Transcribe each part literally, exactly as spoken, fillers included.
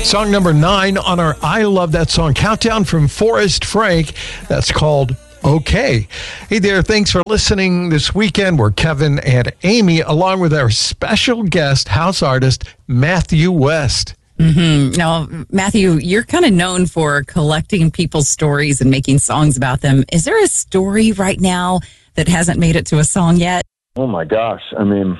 Song number nine on our I Love That Song countdown from Forrest Frank. That's called Okay. Hey there, thanks for listening this weekend. We're Kevin and Amy, along with our special guest, house artist, Matthew West. Mm-hmm. Now, Matthew, you're kind of known for collecting people's stories and making songs about them. Is there a story right now that hasn't made it to a song yet? Oh, my gosh. I mean,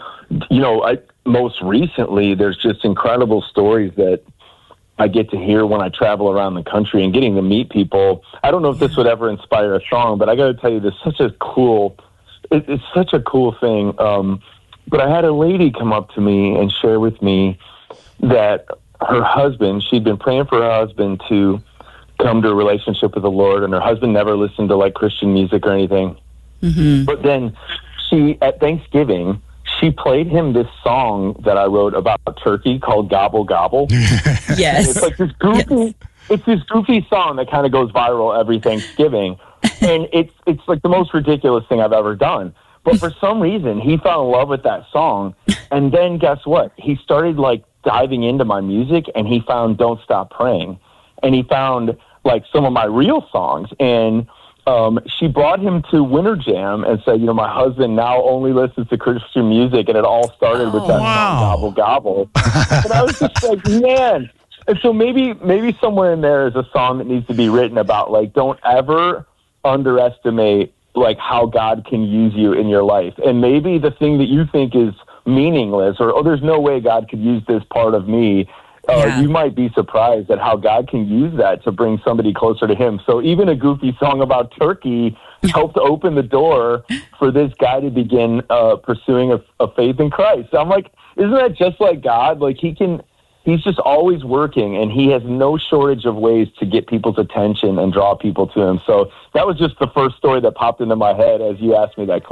you know, I most recently, there's just incredible stories that I get to hear when I travel around the country and getting to meet people. I don't know if this would ever inspire a song, but I got to tell you, this is such a cool, it, it's such a cool thing. Um, but I had a lady come up to me and share with me that her husband, she'd been praying for her husband to come to a relationship with the Lord, and her husband never listened to like Christian music or anything. Mm-hmm. But then she, at Thanksgiving, she played him this song that I wrote about turkey called Gobble Gobble. Yes. It's like this goofy, yes. It's this goofy song that kind of goes viral every Thanksgiving. And it's it's like the most ridiculous thing I've ever done. But for some reason, he fell in love with that song. And then guess what? He started like diving into my music, and he found Don't Stop Praying. And he found like some of my real songs. And Um, she brought him to Winter Jam and said, you know, my husband now only listens to Christian music, and it all started oh, with that wow. song, Gobble Gobble. And I was just like, man. And so maybe maybe somewhere in there is a song that needs to be written about, like, don't ever underestimate, like, how God can use you in your life. And maybe the thing that you think is meaningless, or, oh, there's no way God could use this part of me, Uh, yeah. you might be surprised at how God can use that to bring somebody closer to him. So even a goofy song about turkey helped open the door for this guy to begin uh, pursuing a, a faith in Christ. I'm like, isn't that just like God? Like he can, he's just always working, and he has no shortage of ways to get people's attention and draw people to him. So that was just the first story that popped into my head as you asked me that question.